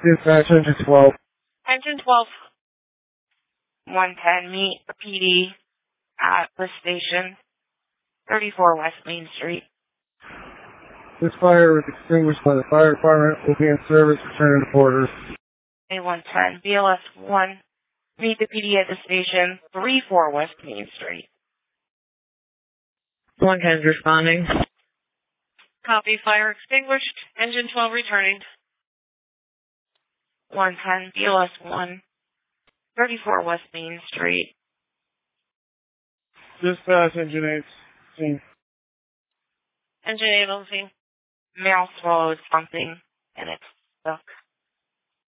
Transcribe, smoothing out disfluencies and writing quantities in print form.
Dispatch engine 12. Engine 12. 110, meet the PD at the station, 34 West Main Street. This fire was extinguished by the fire department. Will be in service. Returning to quarters. A110, BLS 1, meet the PD at the station, 34 West Main Street. 110's responding. Copy, fire extinguished. Engine 12 returning. 110, BLS 1, 34 West Main Street. Dispatch engine 8. Scene. Engine 8 on scene. Male swallowed something, and it's stuck.